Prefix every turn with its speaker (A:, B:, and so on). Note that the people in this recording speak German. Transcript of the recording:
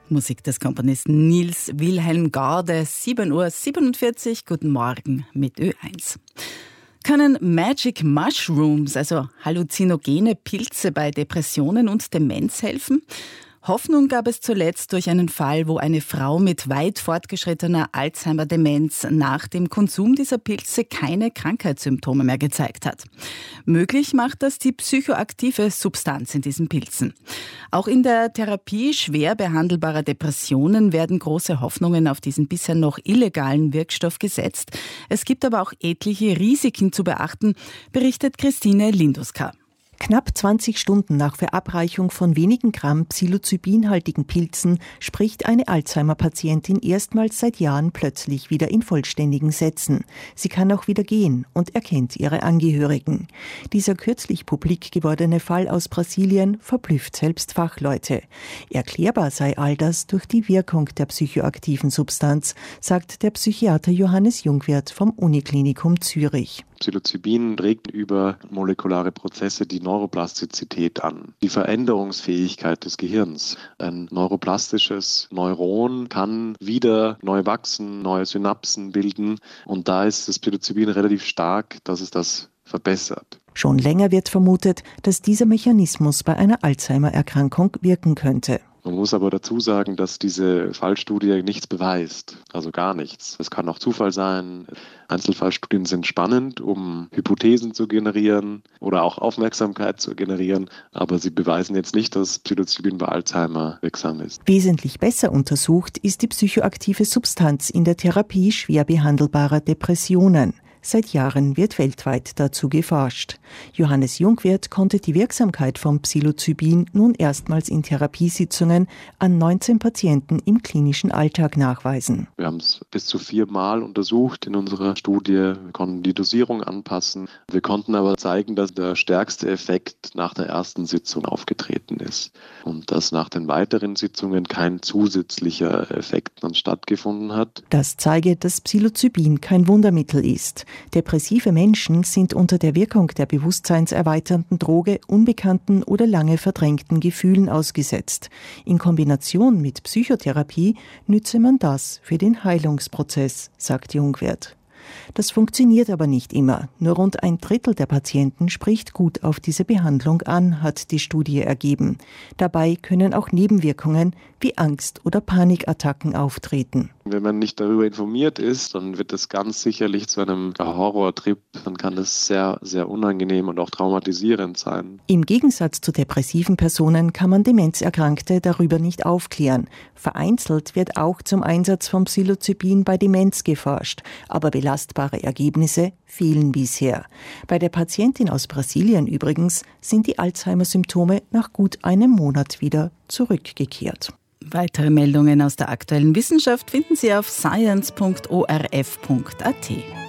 A: Musik des Komponisten Niels Wilhelm Gade, 7:47 Uhr. Guten Morgen mit Ö1. Können Magic Mushrooms, also halluzinogene Pilze, bei Depressionen und Demenz helfen? Hoffnung gab es zuletzt durch einen Fall, wo eine Frau mit weit fortgeschrittener Alzheimer-Demenz nach dem Konsum dieser Pilze keine Krankheitssymptome mehr gezeigt hat. Möglich macht das die psychoaktive Substanz in diesen Pilzen. Auch in der Therapie schwer behandelbarer Depressionen werden große Hoffnungen auf diesen bisher noch illegalen Wirkstoff gesetzt. Es gibt aber auch etliche Risiken zu beachten, berichtet Christine Linduska.
B: Knapp 20 Stunden nach Verabreichung von wenigen Gramm psilocybinhaltigen Pilzen spricht eine Alzheimer-Patientin erstmals seit Jahren plötzlich wieder in vollständigen Sätzen. Sie kann auch wieder gehen und erkennt ihre Angehörigen. Dieser kürzlich publik gewordene Fall aus Brasilien verblüfft selbst Fachleute. Erklärbar sei all das durch die Wirkung der psychoaktiven Substanz, sagt der Psychiater Johannes Jungwirth vom Uniklinikum Zürich.
C: Psilocybin regt über molekulare Prozesse die Neuroplastizität an, die Veränderungsfähigkeit des Gehirns. Ein neuroplastisches Neuron kann wieder neu wachsen, neue Synapsen bilden und da ist das Psilocybin relativ stark, dass es das verbessert.
B: Schon länger wird vermutet, dass dieser Mechanismus bei einer Alzheimer-Erkrankung wirken könnte.
C: Man muss aber dazu sagen, dass diese Fallstudie nichts beweist, also gar nichts. Es kann auch Zufall sein. Einzelfallstudien sind spannend, um Hypothesen zu generieren oder auch Aufmerksamkeit zu generieren, aber sie beweisen jetzt nicht, dass Psilocybin bei Alzheimer wirksam ist.
B: Wesentlich besser untersucht ist die psychoaktive Substanz in der Therapie schwer behandelbarer Depressionen. Seit Jahren wird weltweit dazu geforscht. Johannes Jungwirth konnte die Wirksamkeit von Psilocybin nun erstmals in Therapiesitzungen an 19 Patienten im klinischen Alltag nachweisen.
C: Wir haben es bis zu 4 Mal untersucht in unserer Studie. Wir konnten die Dosierung anpassen. Wir konnten aber zeigen, dass der stärkste Effekt nach der ersten Sitzung aufgetreten ist und dass nach den weiteren Sitzungen kein zusätzlicher Effekt dann stattgefunden hat.
B: Das zeige, dass Psilocybin kein Wundermittel ist. Depressive Menschen sind unter der Wirkung der bewusstseinserweiternden Droge unbekannten oder lange verdrängten Gefühlen ausgesetzt. In Kombination mit Psychotherapie nütze man das für den Heilungsprozess, sagt Jungwirth. Das funktioniert aber nicht immer. Nur rund 1/3 der Patienten spricht gut auf diese Behandlung an, hat die Studie ergeben. Dabei können auch Nebenwirkungen wie Angst- oder Panikattacken auftreten.
C: Wenn man nicht darüber informiert ist, dann wird es ganz sicherlich zu einem Horrortrip. Dann kann es sehr, sehr unangenehm und auch traumatisierend sein.
B: Im Gegensatz zu depressiven Personen kann man Demenzerkrankte darüber nicht aufklären. Vereinzelt wird auch zum Einsatz von Psilocybin bei Demenz geforscht, aber belastbare Ergebnisse fehlen bisher. Bei der Patientin aus Brasilien übrigens sind die Alzheimer-Symptome nach gut einem Monat wieder zurückgekehrt.
A: Weitere Meldungen aus der aktuellen Wissenschaft finden Sie auf science.orf.at.